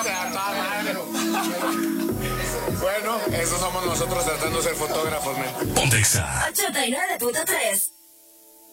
Bueno, eso somos nosotros tratando de ser fotógrafos, men. Pontexa. 89.3